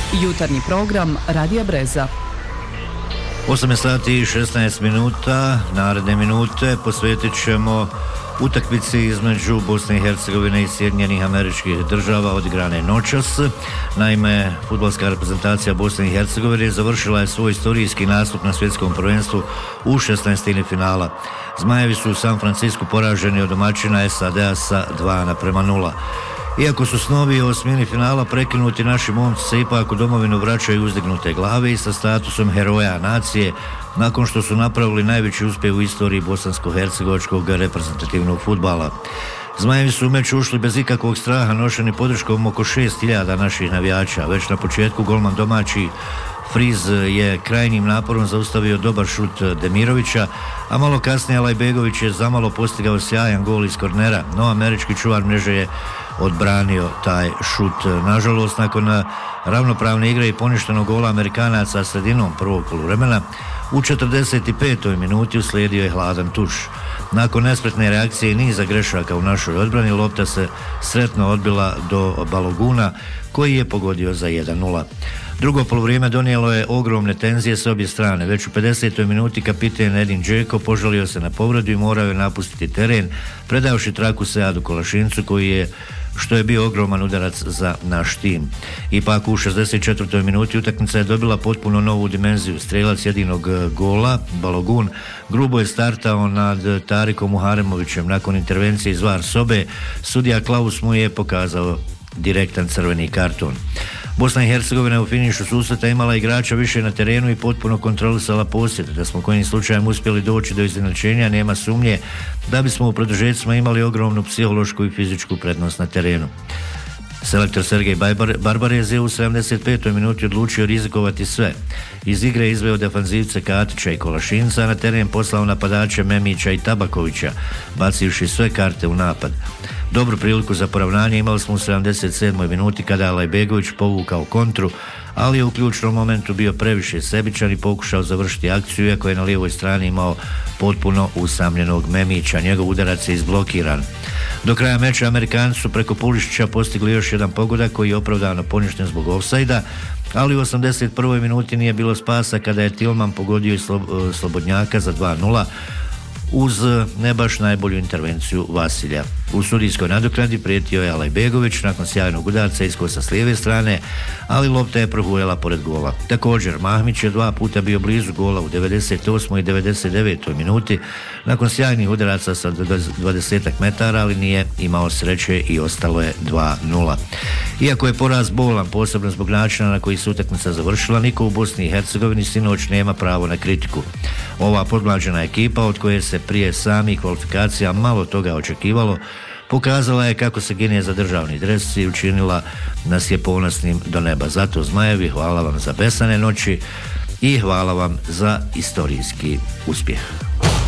Jutarnji program Radija Breza. 8 sati i 16 minuta. Naredne minute posvetit ćemo utakmici između Bosne i Hercegovine i Sjedinjenih Američkih Država odigrane noćas. Naime, fudbalska reprezentacija Bosne i Hercegovine završila je svoj istorijski nastup na svjetskom prvenstvu u 16. finala. Zmajevi su u San Francisku poraženi od domaćina SAD-a sa 2:0. Iako su snovi o osmini finala prekinuti, naši momci se ipak u domovinu vraćaju uzdignute glave i sa statusom heroja nacije nakon što su napravili najveći uspjeh u istoriji bosansko-hercegovačkog reprezentativnog fudbala. Zmajevi su u meč ušli bez ikakvog straha, nošeni podrškom oko 6.000 naših navijača. Već na početku golman domaći Friz je krajnjim naporom zaustavio dobar šut Demirovića, a malo kasnije Alajbegović je zamalo postigao sjajan gol iz kornera, no američki čuvar mreže je odbranio taj šut. Nažalost, nakon ravnopravne igre i poništenog gola Amerikanaca sredinom prvog poluvremena, u 45. minuti uslijedio je hladan tuš. Nakon nespretne reakcije i niza grešaka u našoj odbrani, lopta se sretno odbila do Baloguna, koji je pogodio za 1:0. Drugo poluvrijeme donijelo je ogromne tenzije s obje strane. Već u 50. minuti kapiten Edin Džeko požalio se na povredu i morao je napustiti teren, predavši traku Seadu Kolašincu, što je bio ogroman udarac za naš tim. Ipak u 64. minuti utakmica je dobila potpuno novu dimenziju. Strelac jedinog gola, Balogun, grubo je startao nad Tarikom Muharemovićem. Nakon intervencije iz VAR sobe, sudija Klaus mu je pokazao direktan crveni karton. Bosna i Hercegovina u finišu susreta imala igrača više na terenu i potpuno kontrolisala posjed. Da smo kojim slučajem uspjeli doći do iznenađenja, nema sumnje da bismo u produžecima imali ogromnu psihološku i fizičku prednost na terenu. Selektor Sergej Barbarez je u 75. minuti odlučio rizikovati sve. Iz igre izveo defanzivce Katića i Kolašinca, a na teren poslao napadače Memića i Tabakovića, bacivši sve karte u napad. Dobru priliku za poravnanje imali smo u 77. minuti kada je Alajbegović povukao kontru, ali je u ključnom momentu bio previše sebičan i pokušao završiti akciju, iako je na lijevoj strani imao potpuno usamljenog Memića. Njegov udarac je izblokiran. Do kraja meča Amerikanci su preko Pulišića postigli još jedan pogodak koji je opravdano poništen zbog ofsajda, ali u 81. minuti nije bilo spasa kada je Tilman pogodio i Slobodnjaka za 2:0 uz ne baš najbolju intervenciju Vasilja. U sudijskoj nadoknadi prijetio je Alajbegović nakon sjajnog udarca iskosa s lijeve strane, ali lopta je prohujala pored gola. Također, Mahmić je 2 puta bio blizu gola u 98. i 99. minuti nakon sjajnih udaraca sa 20 metara, ali nije imao sreće i ostalo je 2:0. Iako je poraz bolan, posebno zbog načina na koji se utakmica završila, niko u Bosni i Hercegovini sinoć nema pravo na kritiku. Ova podmlađena ekipa, od koje se prije samih kvalifikacija malo toga očekivalo, pokazala je kako se gine za državni dres i učinila nas je ponosnim do neba. Zato Zmajevi, hvala vam za besane noći i hvala vam za istorijski uspjeh.